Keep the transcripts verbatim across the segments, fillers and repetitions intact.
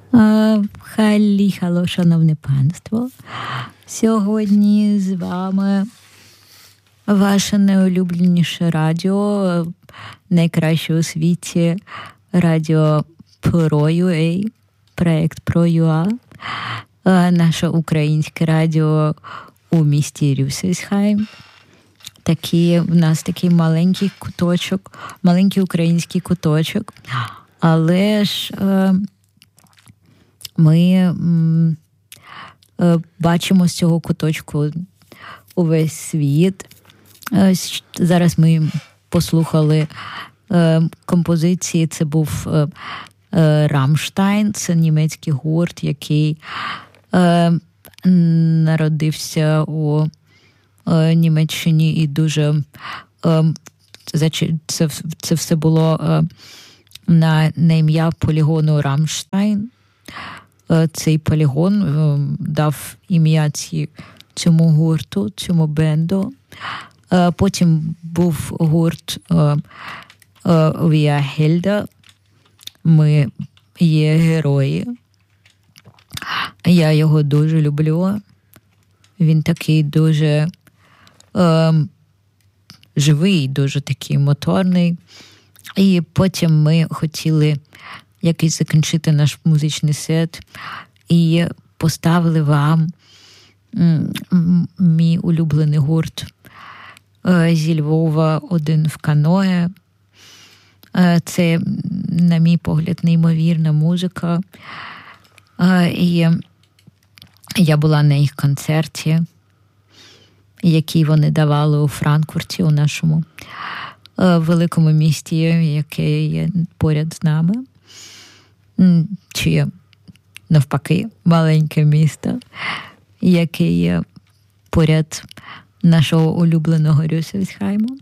Халі, хало, шановне панство. Сьогодні з вами ваше найулюбленіше радіо, найкраще у світі радіо Про.ua, проєкт Про.ua, наше українське радіо у місті Рюссельсхайм. Такі, в нас такий маленький куточок, маленький український куточок, але ж е, ми е, бачимо з цього куточку увесь світ. Е, зараз ми послухали е, композиції, це був е, е, Рамштайн, це німецький гурт, який е, народився у Німеччині і дуже це, це все було на, на ім'я полігону Рамштайн. Цей полігон дав ім'я ці, цьому гурту, цьому бенду. Потім був гурт Віа Гельда. Ми є герої. Я його дуже люблю. Він такий дуже Е, живий, дуже такий моторний. І потім ми хотіли якось закінчити наш музичний сет і поставили вам м, м, мій улюблений гурт е, зі Львова «Один в каное». Е, це, на мій погляд, неймовірна музика. Е, і я була на їх концерті, які вони давали у Франкфурті, у нашому е, великому місті, яке є поряд з нами. Чи навпаки, маленьке місто, яке є поряд нашого улюбленого Рюссельсхайму.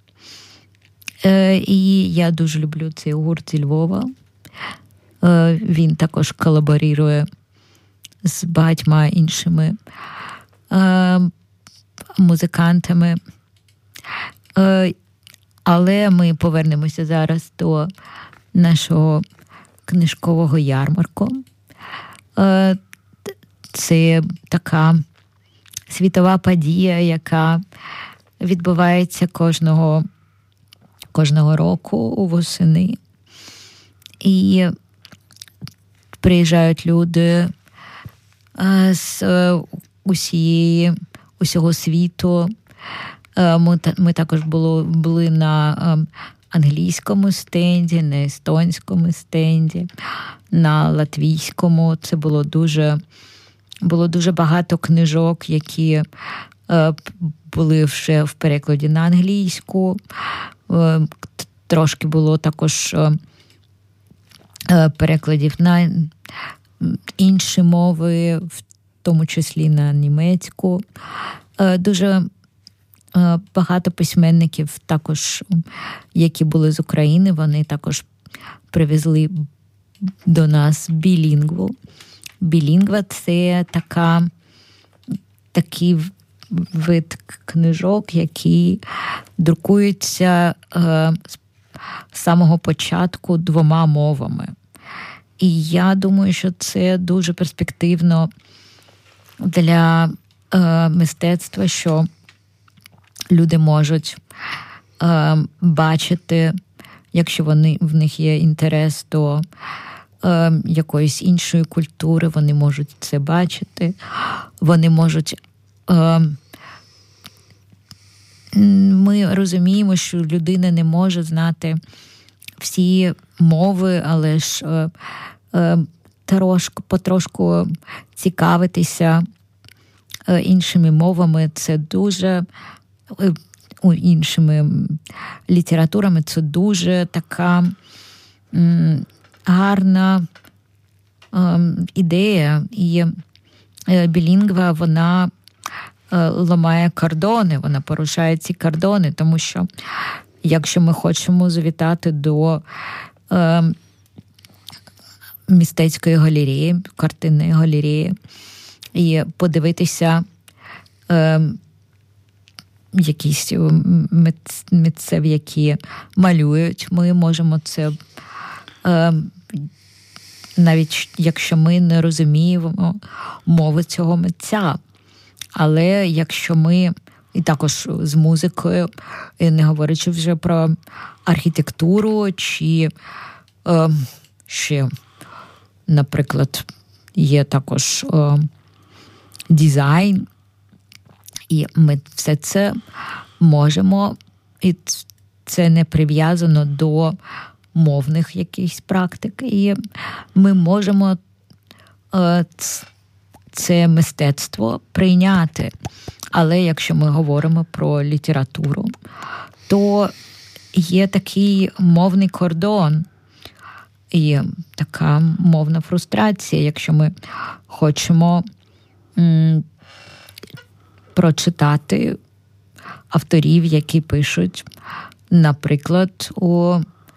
Е, і я дуже люблю цей гурт зі Львова. Е, він також колаборірує з багатьма іншими е, музикантами. Е, але ми повернемося зараз до нашого книжкового ярмарку. Е, це така світова подія, яка відбувається кожного, кожного року у восени. І приїжджають люди е, з усієї усього світу. Ми, ми також були, були на англійському стенді, на естонському стенді, на латвійському. Це було дуже, було дуже багато книжок, які були вже в перекладі на англійську. Трошки було також перекладів на інші мови, в тому числі на німецьку. Дуже багато письменників також, які були з України, вони також привезли до нас білінгву. Білінгва – це така, такий вид книжок, які друкуються з самого початку двома мовами. І я думаю, що це дуже перспективно для е, мистецтва, що люди можуть е, бачити, якщо вони, в них є інтерес до е, якоїсь іншої культури, вони можуть це бачити, вони можуть... Е, ми розуміємо, що людина не може знати всі мови, але ж е, е, трошку, потрошку цікавитися е, іншими мовами. Це дуже, е, іншими літературами, це дуже така м, гарна е, ідея. І е, білінгва, вона е, ламає кордони, вона порушає ці кордони, тому що якщо ми хочемо завітати до е, мистецької галереї, картинної галереї, і подивитися е, якісь митців, які малюють, ми можемо це е, навіть якщо ми не розуміємо мови цього митця. Але якщо ми, і також з музикою, не говорячи вже про архітектуру, чи е, ще, наприклад, є також е, дизайн, і ми все це можемо, і це не прив'язано до мовних якихось практик, і ми можемо е, це мистецтво прийняти. Але якщо ми говоримо про літературу, то є такий мовний кордон і така мовна фрустрація, якщо ми хочемо м, прочитати авторів, які пишуть, наприклад, у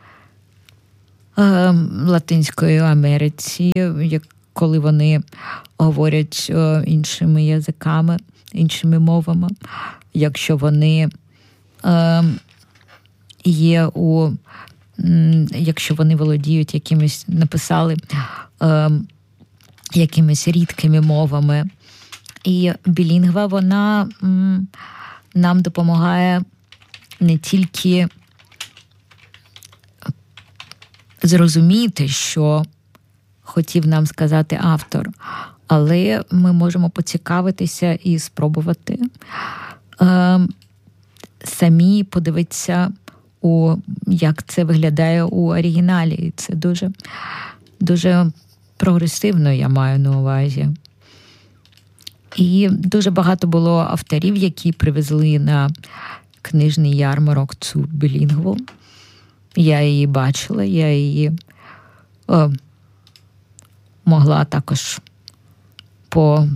е, Латинської Америці, як, коли вони говорять е, іншими язиками, іншими мовами, якщо вони е, є у, м, якщо вони володіють якимись, написали е, якимись рідкими мовами. І білінгва, вона м, нам допомагає не тільки зрозуміти, що хотів нам сказати автор, але ми можемо поцікавитися і спробувати е, самі подивитися, у, як це виглядає у оригіналі. І це дуже, дуже прогресивно, я маю на увазі. І дуже багато було авторів, які привезли на книжний ярмарок цю білінгву. Я її бачила, я її о, могла також по,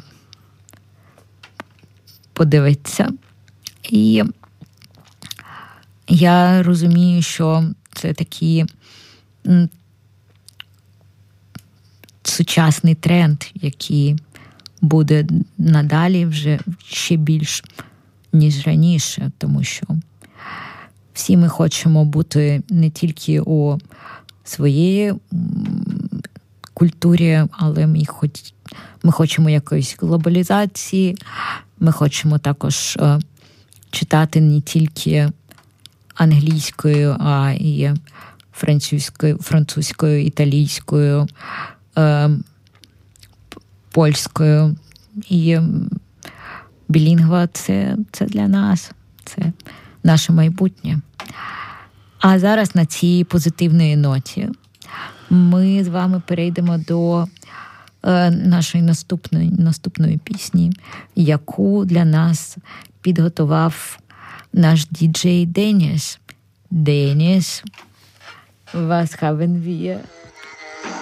подивитися. І я розумію, що це такий м, сучасний тренд, який буде надалі вже ще більш, ніж раніше, тому що всі ми хочемо бути не тільки у своїй культурі, але ми, хоч, ми хочемо якоїсь глобалізації, ми хочемо також е, читати не тільки англійською, а і французькою, французькою, італійською, е, польською. І білінгва це, це для нас, це наше майбутнє. А зараз на цій позитивній ноті ми з вами перейдемо до е, нашої наступної, наступної пісні, яку для нас підготував наш діджей Деніс. Деніс, was haben wir?